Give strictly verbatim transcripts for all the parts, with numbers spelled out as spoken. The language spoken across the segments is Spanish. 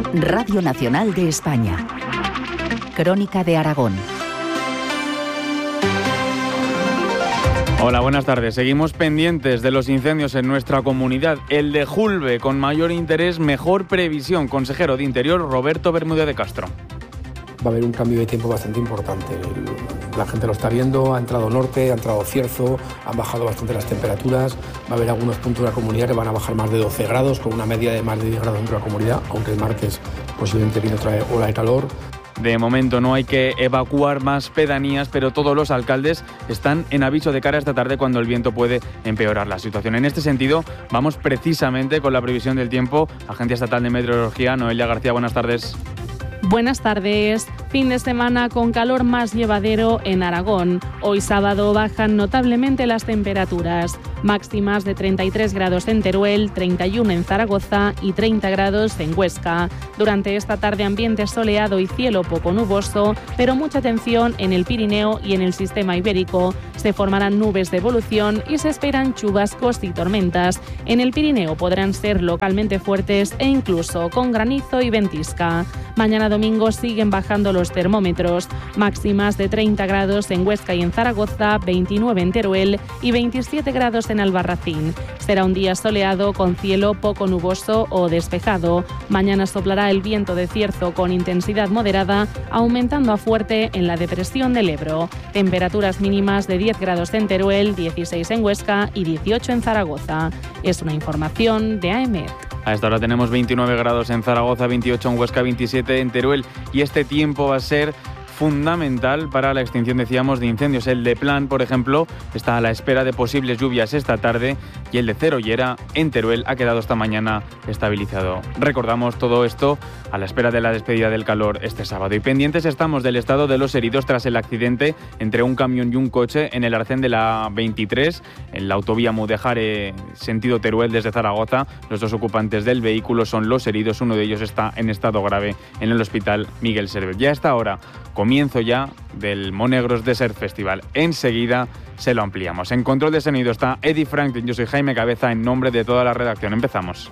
Radio Nacional de España. Crónica de Aragón. Hola, buenas tardes. Seguimos pendientes de los incendios en nuestra comunidad. El de Julbe, con mayor interés, mejor previsión. Consejero de Interior, Roberto Bermúdez de Castro. Va a haber un cambio de tiempo bastante importante. La gente lo está viendo, ha entrado norte, ha entrado cierzo, han bajado bastante las temperaturas. Va a haber algunos puntos de la comunidad que van a bajar más de doce grados, con una media de más de diez grados dentro de la comunidad, aunque el martes posiblemente viene otra ola de calor. De momento no hay que evacuar más pedanías, pero todos los alcaldes están en aviso de cara a esta tarde cuando el viento puede empeorar la situación. En este sentido, vamos precisamente con la previsión del tiempo. Agencia Estatal de Meteorología, Noelia García, buenas tardes. Buenas tardes. Fin de semana con calor más llevadero en Aragón. Hoy sábado bajan notablemente las temperaturas. Máximas de treinta y tres grados en Teruel, treinta y uno en Zaragoza y treinta grados en Huesca. Durante esta tarde ambiente soleado y cielo poco nuboso, pero mucha atención en el Pirineo y en el sistema ibérico. Se formarán nubes de evolución y se esperan chubascos y tormentas. En el Pirineo podrán ser localmente fuertes e incluso con granizo y ventisca. Mañana domingo siguen bajando los termómetros. Máximas de treinta grados en Huesca y en Zaragoza, veintinueve en Teruel y veintisiete grados en Albarracín. Será un día soleado con cielo poco nuboso o despejado. Mañana soplará el viento de cierzo con intensidad moderada, aumentando a fuerte en la depresión del Ebro. Temperaturas mínimas de diez grados en Teruel, dieciséis en Huesca y dieciocho en Zaragoza. Es una información de A E M E T. A esta hora tenemos veintinueve grados en Zaragoza, veintiocho en Huesca, veintisiete en Teruel, y este tiempo va a ser fundamental para la extinción, decíamos, de incendios. El de Plan, por ejemplo, está a la espera de posibles lluvias esta tarde, y el de Cerollera, en Teruel, ha quedado esta mañana estabilizado. Recordamos todo esto a la espera de la despedida del calor este sábado. Y pendientes estamos del estado de los heridos tras el accidente entre un camión y un coche en el arcén de la veintitrés, en la autovía Mudejare, sentido Teruel desde Zaragoza. Los dos ocupantes del vehículo son los heridos. Uno de ellos está en estado grave en el hospital Miguel Servet. Ya a esta hora, comienzo ya del Monegros Desert Festival. Enseguida se lo ampliamos. En control de sonido está Eddie Franklin. Yo soy Jaime Cabeza, en nombre de toda la redacción. Empezamos.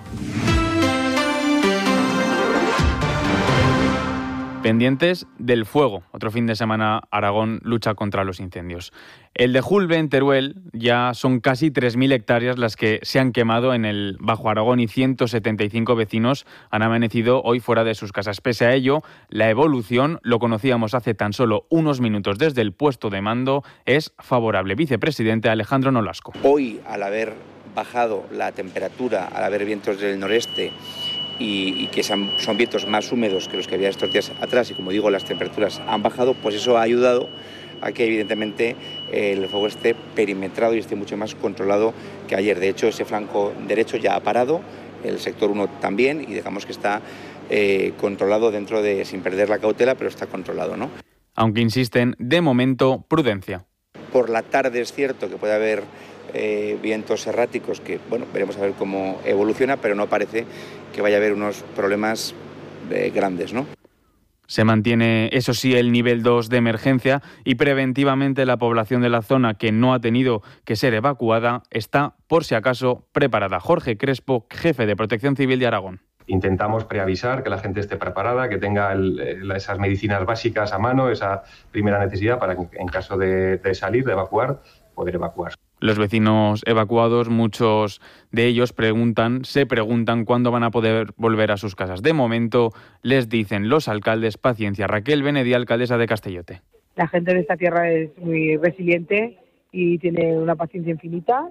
Pendientes del fuego. Otro fin de semana Aragón lucha contra los incendios. El de Julbe, en Teruel, ya son casi tres mil hectáreas las que se han quemado en el Bajo Aragón, y ciento setenta y cinco vecinos han amanecido hoy fuera de sus casas. Pese a ello, la evolución, lo conocíamos hace tan solo unos minutos desde el puesto de mando, es favorable. Vicepresidente Alejandro Nolasco. Hoy, al haber bajado la temperatura, al haber vientos del noreste, y, y que son, son vientos más húmedos que los que había estos días atrás, y como digo, las temperaturas han bajado, pues eso ha ayudado a que evidentemente el fuego esté perimetrado y esté mucho más controlado que ayer. De hecho, ese flanco derecho ya ha parado, el sector uno también, y digamos que está eh, controlado dentro de, sin perder la cautela, pero está controlado, ¿no? Aunque insisten, de momento, prudencia. Por la tarde es cierto que puede haber eh, vientos erráticos que, bueno, veremos a ver cómo evoluciona, pero no parece que vaya a haber unos problemas eh, grandes, ¿no? Se mantiene, eso sí, el nivel dos de emergencia, y preventivamente la población de la zona que no ha tenido que ser evacuada está, por si acaso, preparada. Jorge Crespo, jefe de Protección Civil de Aragón. Intentamos preavisar, que la gente esté preparada, que tenga el, esas medicinas básicas a mano, esa primera necesidad para que en caso de, de salir, de evacuar, poder evacuar. Los vecinos evacuados, muchos de ellos preguntan, se preguntan cuándo van a poder volver a sus casas. De momento, les dicen los alcaldes paciencia. Raquel Benedí, alcaldesa de Castellote. La gente de esta tierra es muy resiliente y tiene una paciencia infinita,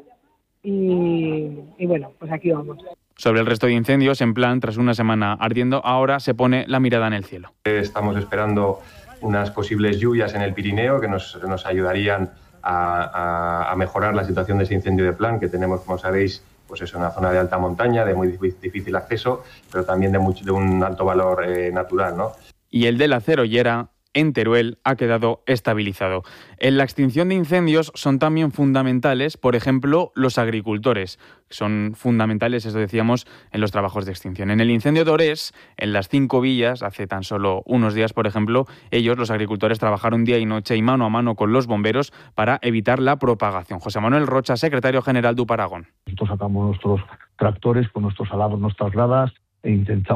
y, y bueno, pues aquí vamos. Sobre el resto de incendios, en Plan, tras una semana ardiendo, ahora se pone la mirada en el cielo. Estamos esperando unas posibles lluvias en el Pirineo que nos, nos ayudarían a, a, a mejorar la situación de ese incendio de Plan, que tenemos, como sabéis, pues es una zona de alta montaña, de muy difícil acceso, pero también de, mucho, de un alto valor eh, natural, ¿no? Y el de la Cerollera, en Teruel, ha quedado estabilizado. En la extinción de incendios son también fundamentales, por ejemplo, los agricultores. Son fundamentales, eso decíamos, en los trabajos de extinción. En el incendio de Orés, en las cinco villas, hace tan solo unos días, por ejemplo, ellos, los agricultores, trabajaron día y noche y mano a mano con los bomberos para evitar la propagación. José Manuel Rocha, secretario general de UPA Aragón. Nosotros sacamos nuestros tractores con nuestros alados, nuestras gradas, e intentamos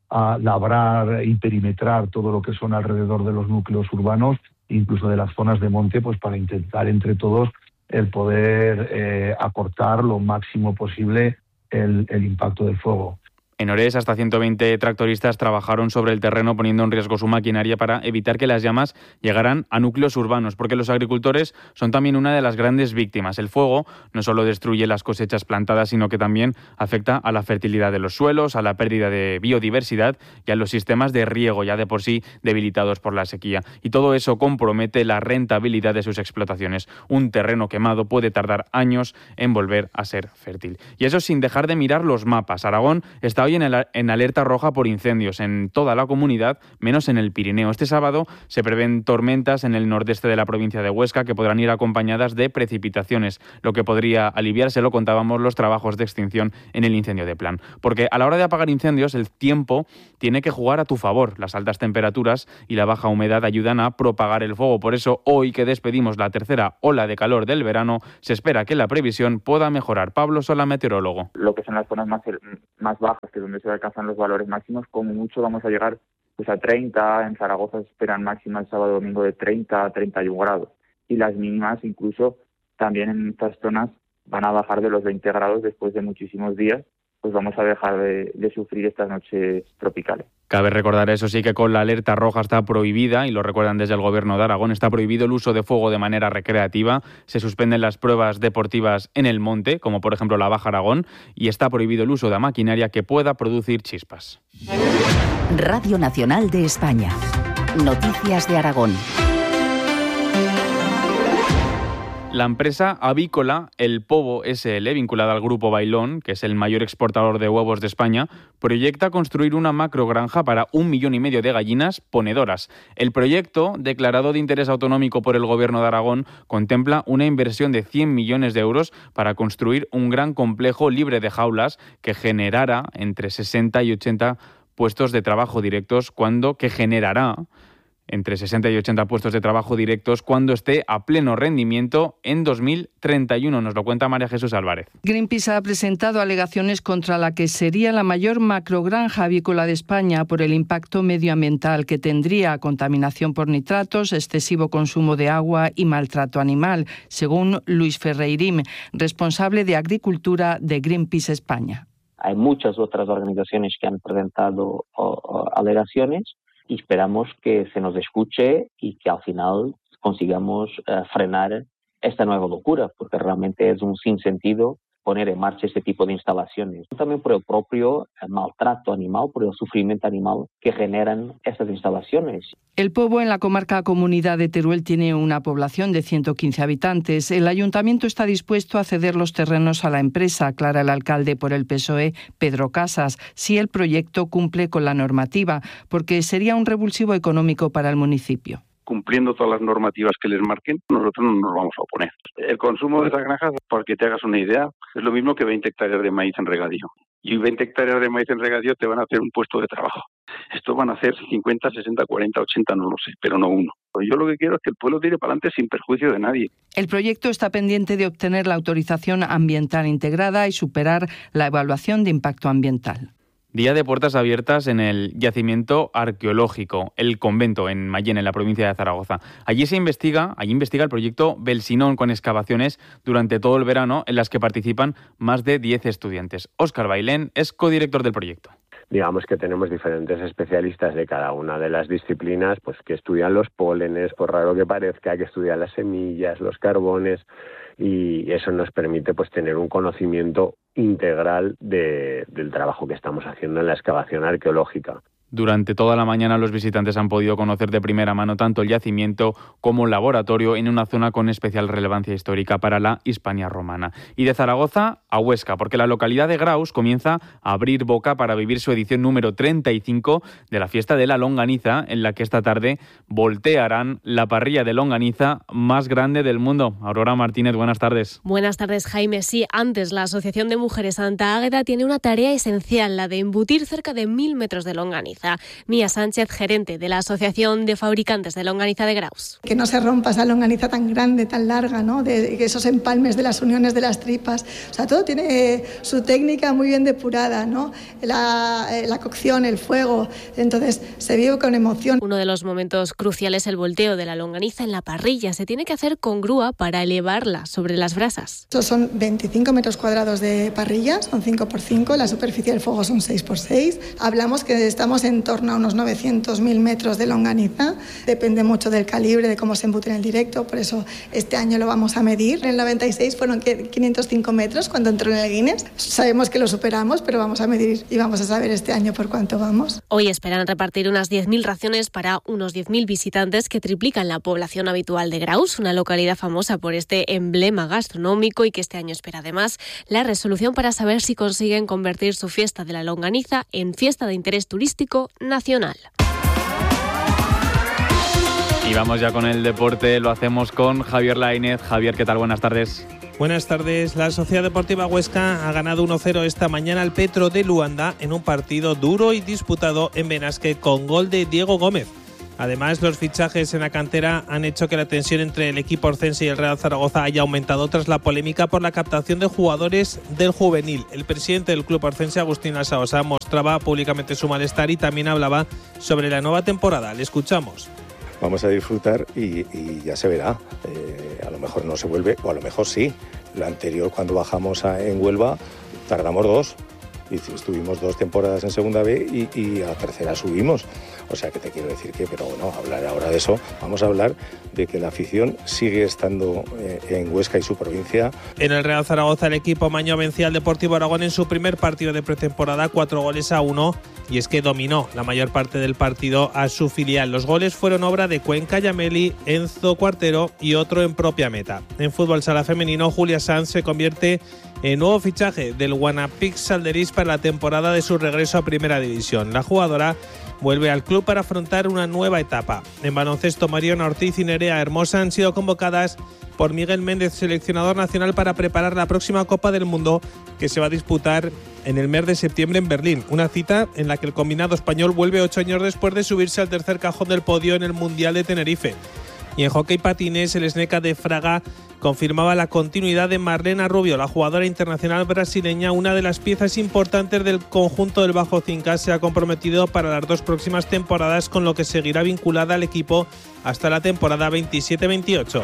a labrar y perimetrar todo lo que son alrededor de los núcleos urbanos, incluso de las zonas de monte, pues para intentar entre todos el poder eh, acortar lo máximo posible el, el impacto del fuego. En Orés, hasta ciento veinte tractoristas trabajaron sobre el terreno poniendo en riesgo su maquinaria para evitar que las llamas llegaran a núcleos urbanos, porque los agricultores son también una de las grandes víctimas. El fuego no solo destruye las cosechas plantadas, sino que también afecta a la fertilidad de los suelos, a la pérdida de biodiversidad y a los sistemas de riego, ya de por sí debilitados por la sequía. Y todo eso compromete la rentabilidad de sus explotaciones. Un terreno quemado puede tardar años en volver a ser fértil. Y eso sin dejar de mirar los mapas. Aragón está hoy en, el, en alerta roja por incendios en toda la comunidad, menos en el Pirineo. Este sábado se prevén tormentas en el nordeste de la provincia de Huesca que podrán ir acompañadas de precipitaciones, lo que podría aliviarse, lo contábamos, los trabajos de extinción en el incendio de Plan. Porque a la hora de apagar incendios, el tiempo tiene que jugar a tu favor. Las altas temperaturas y la baja humedad ayudan a propagar el fuego. Por eso, hoy que despedimos la tercera ola de calor del verano, se espera que la previsión pueda mejorar. Pablo Sola, meteorólogo. Lo que son las zonas más, más bajas, que es donde se alcanzan los valores máximos, como mucho vamos a llegar pues a treinta, en Zaragoza se esperan máximas el sábado domingo de treinta a treinta y uno grados, y las mínimas incluso también en estas zonas van a bajar de los veinte grados después de muchísimos días, pues vamos a dejar de, de sufrir estas noches tropicales. Cabe recordar, eso sí, que con la alerta roja está prohibida, y lo recuerdan desde el Gobierno de Aragón, está prohibido el uso de fuego de manera recreativa, se suspenden las pruebas deportivas en el monte, como por ejemplo la Baja Aragón, y está prohibido el uso de maquinaria que pueda producir chispas. Radio Nacional de España. Noticias de Aragón. La empresa avícola El Pobo ese ele, vinculada al Grupo Bailón, que es el mayor exportador de huevos de España, proyecta construir una macrogranja para un millón y medio de gallinas ponedoras. El proyecto, declarado de interés autonómico por el Gobierno de Aragón, contempla una inversión de cien millones de euros para construir un gran complejo libre de jaulas que generará entre sesenta y ochenta puestos de trabajo directos cuando que generará entre sesenta y ochenta puestos de trabajo directos cuando esté a pleno rendimiento en dos mil treinta y uno. Nos lo cuenta María Jesús Álvarez. Greenpeace ha presentado alegaciones contra la que sería la mayor macrogranja avícola de España por el impacto medioambiental que tendría: contaminación por nitratos, excesivo consumo de agua y maltrato animal, según Luis Ferreirim, responsable de Agricultura de Greenpeace España. Hay muchas otras organizaciones que han presentado o, o, alegaciones, y esperamos que se nos escuche y que al final consigamos uh, frenar esta nueva locura, porque realmente es un sinsentido poner en marcha este tipo de instalaciones. También por el propio uh, maltrato animal, por el sufrimiento animal que generan estas instalaciones. El Pobo, en la comarca Comunidad de Teruel, tiene una población de ciento quince habitantes. El ayuntamiento está dispuesto a ceder los terrenos a la empresa, aclara el alcalde por el P S O E, Pedro Casas, si el proyecto cumple con la normativa, porque sería un revulsivo económico para el municipio. Cumpliendo todas las normativas que les marquen, nosotros no nos vamos a oponer. El consumo de esas granjas, para que te hagas una idea, es lo mismo que veinte hectáreas de maíz en regadío. Y veinte hectáreas de maíz en regadío te van a hacer un puesto de trabajo. Estos van a hacer cincuenta, sesenta, cuarenta, ochenta, no lo sé, pero no uno. Yo lo que quiero es que el pueblo tire para adelante sin perjuicio de nadie. El proyecto está pendiente de obtener la autorización ambiental integrada y superar la evaluación de impacto ambiental. Día de puertas abiertas en el yacimiento arqueológico, El Convento, en Mayén, en la provincia de Zaragoza. Allí se investiga, allí investiga el proyecto Belsinón, con excavaciones durante todo el verano, en las que participan más de diez estudiantes. Óscar Bailén es codirector del proyecto. Digamos que tenemos diferentes especialistas de cada una de las disciplinas, pues que estudian los pólenes, por raro que parezca, que estudian las semillas, los carbones, y eso nos permite pues tener un conocimiento integral de, del trabajo que estamos haciendo en la excavación arqueológica. Durante toda la mañana los visitantes han podido conocer de primera mano tanto el yacimiento como el laboratorio en una zona con especial relevancia histórica para la Hispania romana. Y de Zaragoza a Huesca, porque la localidad de Graus comienza a abrir boca para vivir su edición número treinta y cinco de la fiesta de la longaniza, en la que esta tarde voltearán la parrilla de longaniza más grande del mundo. Aurora Martínez, buenas tardes. Buenas tardes, Jaime. Sí, antes la Asociación de Mujeres Santa Águeda tiene una tarea esencial, la de embutir cerca de mil metros de longaniza. longaniza. Mía Sánchez, gerente de la Asociación de Fabricantes de Longaniza de Graus. Que no se rompa esa longaniza tan grande, tan larga, ¿no? De esos empalmes de las uniones de las tripas. O sea, todo tiene su técnica muy bien depurada, ¿no? La, la cocción, el fuego. Entonces, se vive con emoción. Uno de los momentos cruciales es el volteo de la longaniza en la parrilla. Se tiene que hacer con grúa para elevarla sobre las brasas. Estos son veinticinco metros cuadrados de parrilla, son cinco por cinco, la superficie del fuego son seis por seis. Hablamos que estamos en torno a unos novecientos mil metros de longaniza. Depende mucho del calibre, de cómo se embute en el directo, por eso este año lo vamos a medir. En el noventa y seis fueron quinientos cinco metros cuando entró en el Guinness. Sabemos que lo superamos, pero vamos a medir y vamos a saber este año por cuánto vamos. Hoy esperan repartir unas diez mil raciones para unos diez mil visitantes, que triplican la población habitual de Graus, una localidad famosa por este emblema gastronómico y que este año espera además la resolución para saber si consiguen convertir su fiesta de la longaniza en fiesta de interés turístico nacional. Y vamos ya con el deporte, lo hacemos con Javier Lainez. Javier, ¿qué tal? Buenas tardes. Buenas tardes. La Sociedad Deportiva Huesca ha ganado uno cero esta mañana al Petro de Luanda en un partido duro y disputado en Benasque con gol de Diego Gómez. Además, los fichajes en la cantera han hecho que la tensión entre el equipo orcense y el Real Zaragoza haya aumentado tras la polémica por la captación de jugadores del juvenil. El presidente del club orcense, Agustín Asaosa, mostraba públicamente su malestar y también hablaba sobre la nueva temporada. Le escuchamos. Vamos a disfrutar y, y ya se verá. Eh, a lo mejor no se vuelve, o a lo mejor sí. Lo anterior, cuando bajamos a, en Huelva, tardamos dos. Y estuvimos dos temporadas en segunda B y, y a la tercera subimos. O sea que te quiero decir que, pero bueno, hablar ahora de eso, vamos a hablar de que la afición sigue estando eh, en Huesca y su provincia. En el Real Zaragoza, el equipo maño vencía al Deportivo Aragón en su primer partido de pretemporada, cuatro goles a uno, y es que dominó la mayor parte del partido a su filial. Los goles fueron obra de Cuenca Yameli, Enzo Cuartero y otro en propia meta. En fútbol sala femenino, Julia Sanz se convierte en nuevo fichaje del Guanapix Salderís para la temporada de su regreso a Primera División. La jugadora vuelve al club para afrontar una nueva etapa. En baloncesto, Mariona Ortiz y Nerea Hermosa han sido convocadas por Miguel Méndez, seleccionador nacional, para preparar la próxima Copa del Mundo que se va a disputar en el mes de septiembre en Berlín. Una cita en la que el combinado español vuelve ocho años después de subirse al tercer cajón del podio en el Mundial de Tenerife. Y en hockey patinés, el Sneca de Fraga confirmaba la continuidad de Marlena Rubio, la jugadora internacional brasileña, una de las piezas importantes del conjunto del Bajo Cinca. Se ha comprometido para las dos próximas temporadas, con lo que seguirá vinculada al equipo hasta la temporada veintisiete veintiocho.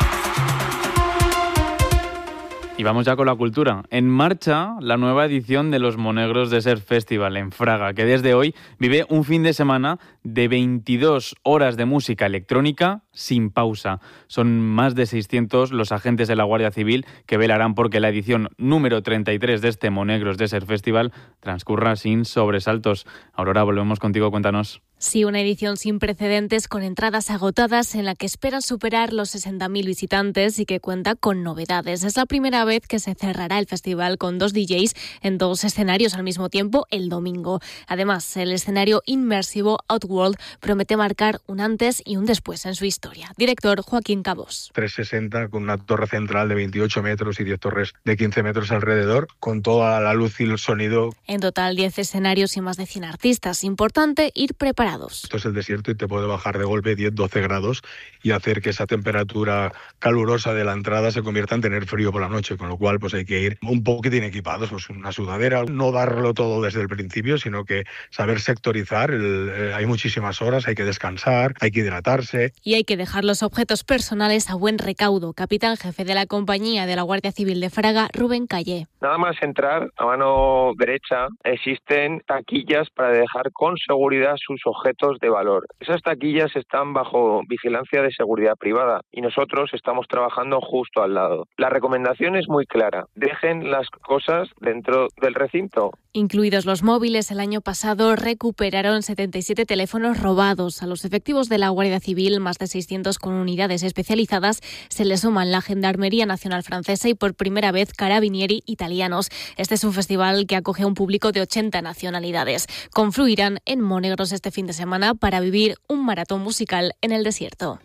Y vamos ya con la cultura. En marcha la nueva edición de los Monegros Desert Festival en Fraga, que desde hoy vive un fin de semana de veintidós horas de música electrónica sin pausa. Son más de seiscientos los agentes de la Guardia Civil que velarán porque la edición número treinta y tres de este Monegros Desert Festival transcurra sin sobresaltos. Aurora, volvemos contigo, cuéntanos. Sí, una edición sin precedentes, con entradas agotadas, en la que esperan superar los sesenta mil visitantes y que cuenta con novedades. Es la primera vez que se cerrará el festival con dos D Js en dos escenarios al mismo tiempo el domingo. Además, el escenario inmersivo Outworld promete marcar un antes y un después en su historia. Director Joaquín Cabos. trescientos sesenta con una torre central de veintiocho metros y diez torres de quince metros alrededor, con toda la luz y el sonido. En total, diez escenarios y más de cien artistas. Importante ir preparado. Esto es el desierto y te puede bajar de golpe diez a doce grados y hacer que esa temperatura calurosa de la entrada se convierta en tener frío por la noche, con lo cual pues hay que ir un poquitín equipados, pues una sudadera, no darlo todo desde el principio, sino que saber sectorizar. El, eh, hay muchísimas horas, hay que descansar, hay que hidratarse. Y hay que dejar los objetos personales a buen recaudo. Capitán jefe de la compañía de la Guardia Civil de Fraga, Rubén Calle. Nada más entrar, a mano derecha existen taquillas para dejar con seguridad sus objetos de valor. Esas taquillas están bajo vigilancia de seguridad privada y nosotros estamos trabajando justo al lado. La recomendación es muy clara: dejen las cosas dentro del recinto. Incluidos los móviles, el año pasado recuperaron setenta y siete teléfonos robados. A los efectivos de la Guardia Civil, más de seiscientos con unidades especializadas, se le suman la Gendarmería Nacional Francesa y por primera vez Carabinieri italianos. Este es un festival que acoge a un público de ochenta nacionalidades. Confluirán en Monegros este fin de semana para vivir un maratón musical en el desierto.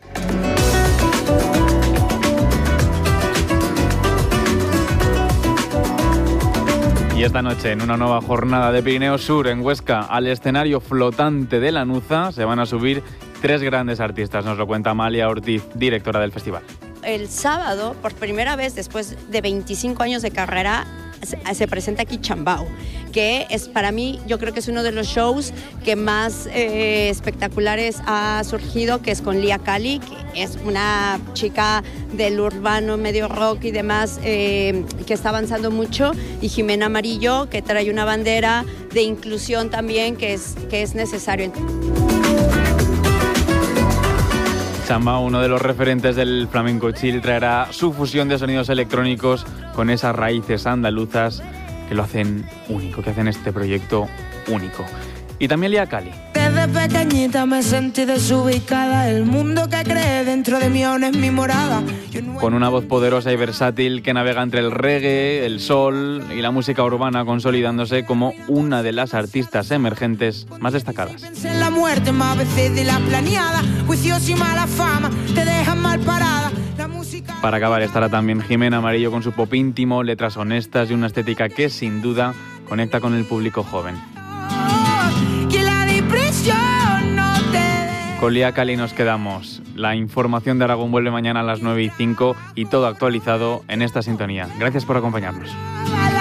Y Y esta noche, en una nueva jornada de Pirineo Sur en Huesca, al escenario flotante de Lanuza se van a subir tres grandes artistas. Nos lo cuenta Amalia Ortiz, directora del festival. El sábado, por primera vez después de veinticinco años de carrera, se presenta aquí Chambao, que es para mí, yo creo que es uno de los shows que más eh, espectaculares ha surgido, que es con Lia Kali, que es una chica del urbano, medio rock y demás, eh, que está avanzando mucho, y Jimena Amarillo, que trae una bandera de inclusión también, que es, que es necesario. Chambao, uno de los referentes del flamenco chill, traerá su fusión de sonidos electrónicos con esas raíces andaluzas que lo hacen único, que hacen este proyecto único. Y también Lia Kali. Desde pequeñita me sentí desubicada, el mundo que cree dentro de mí aún es mi morada. Con una voz poderosa y versátil que navega entre el reggae, el soul y la música urbana, consolidándose como una de las artistas emergentes más destacadas. La muerte más veces de la planeada, juicios y mala fama te dejan mal parada. La música... Para acabar estará también Jimena Amarillo con su pop íntimo, letras honestas y una estética que sin duda conecta con el público joven. Con Lia Kali nos quedamos. La información de Aragón vuelve mañana a las nueve y cinco y todo actualizado en esta sintonía. Gracias por acompañarnos.